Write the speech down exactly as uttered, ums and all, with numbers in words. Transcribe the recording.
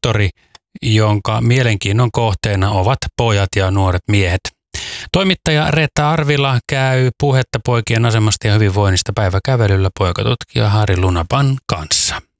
sektori, jonka mielenkiinnon kohteena ovat pojat ja nuoret miehet. Toimittaja Reetta Arvila käy puhetta poikien asemasta ja hyvinvoinnista päiväkävelyllä poikatutkija Harri Lunaban kanssa.